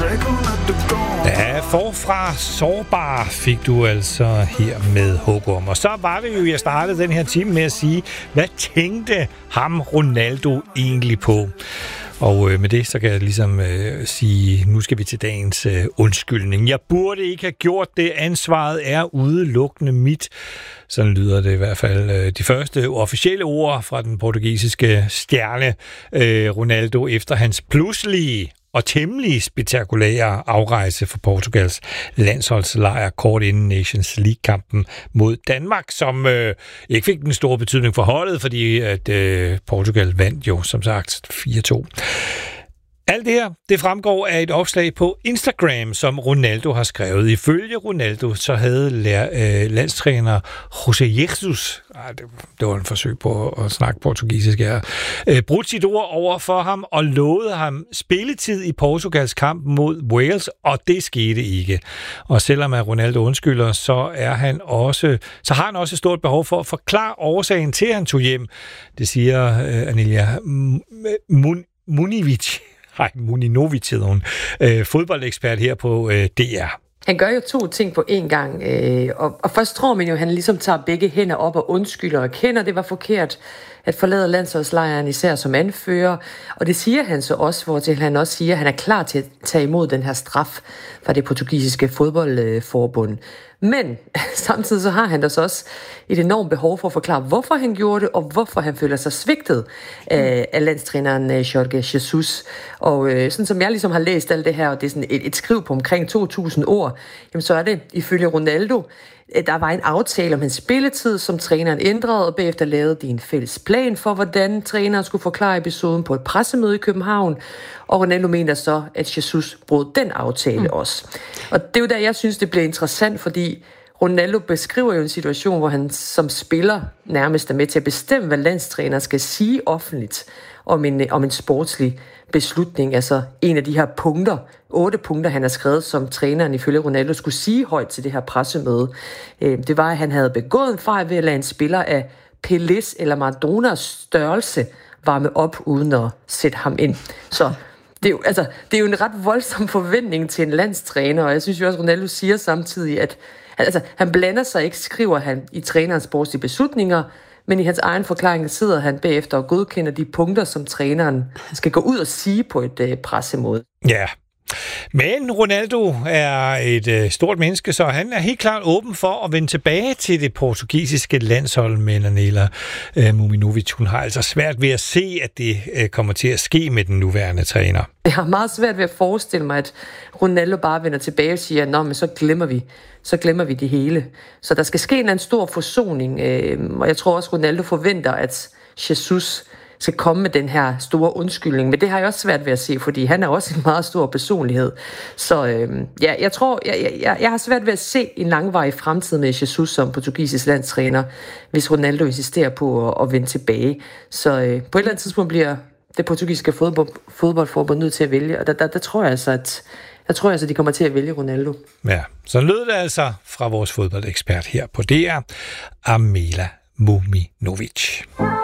Ja, forfra sårbar fik du altså her med Hågum. Og så var det jo, jeg startede den her time med at sige, hvad tænkte ham Ronaldo egentlig på? Og med det, så kan jeg ligesom sige, nu skal vi til dagens undskyldning. Jeg burde ikke have gjort det. Ansvaret er udelukkende mit. Sådan lyder det i hvert fald de første officielle ord fra den portugisiske stjerne Ronaldo efter hans pludselige og temmelig spektakulære afrejse for Portugals landsholdslejr kort inden Nations League-kampen mod Danmark, som ikke fik den store betydning for holdet, fordi at Portugal vandt jo som sagt 4-2. Alt det her, det fremgår af et opslag på Instagram, som Ronaldo har skrevet. Ifølge Ronaldo, så havde landstræner José Jesus, det var en forsøg på at snakke portugisisk her, brudt sit ord over for ham og lovede ham spilletid i Portugals kamp mod Wales, og det skete ikke. Og selvom at Ronaldo undskylder, så har han også et stort behov for at forklare årsagen til, at han tog hjem. Det siger Anilia Muninovic hedder hun, fodboldekspert her på DR. Han gør jo to ting på én gang, og først tror man jo, at han ligesom tager begge hænder op og undskylder og erkender, det var forkert at forlade landsholdslejren, især som anfører, og det siger han så også, hvortil han også siger, at han er klar til at tage imod den her straf fra det portugisiske fodboldforbund. Men samtidig så har han da så også et enormt behov for at forklare, hvorfor han gjorde det, og hvorfor han føler sig svigtet af landstræneren Jorge Jesus. Og sådan som jeg ligesom har læst alt det her, og det er sådan et skriv på omkring 2.000 ord, jamen så er det ifølge Ronaldo, der var en aftale om hans spilletid, som træneren ændrede, og bagefter lavede de en fælles plan for, hvordan træneren skulle forklare episoden på et pressemøde i København. Og Ronaldo mener så, at Jesus brød den aftale også. Og det er jo der, jeg synes, det bliver interessant, fordi Ronaldo beskriver jo en situation, hvor han som spiller nærmest er med til at bestemme, hvad landstræneren skal sige offentligt om en sportslig beslutning. Altså en af de her punkter, 8 punkter, han har skrevet, som træneren ifølge Ronaldo skulle sige højt til det her pressemøde. Det var, at han havde begået en fejl ved at lade en spiller af Pelés eller Maradonas størrelse varme op, uden at sætte ham ind. Så det er jo en ret voldsom forventning til en landstræner, og jeg synes jo også, Ronaldo siger samtidig, at han blander sig ikke, skriver han i trænerens sportslige beslutninger, men i hans egen forklaring sidder han bagefter og godkender de punkter, som træneren skal gå ud og sige på et pressemøde. Ja, men Ronaldo er et stort menneske, så han er helt klart åben for at vende tilbage til det portugisiske landshold, men Anilia Muninovic, hun har altså svært ved at se, at det kommer til at ske med den nuværende træner. Jeg har meget svært ved at forestille mig, at Ronaldo bare vender tilbage og siger, nå, men så glemmer vi det hele. Så der skal ske en stor forsoning, og jeg tror også, Ronaldo forventer, at Jesus skal komme med den her store undskyldning. Men det har jeg også svært ved at se, fordi han er også en meget stor personlighed. Så jeg tror, jeg har svært ved at se en langvarig fremtid med Jesus som portugisisk landstræner, hvis Ronaldo insisterer på at vende tilbage. Så på et eller andet tidspunkt bliver det portugisiske fodboldforbund nødt til at vælge, og der tror jeg altså, de kommer til at vælge Ronaldo. Ja, så lød det altså fra vores fodboldekspert her på DR, Anilia Muninovic.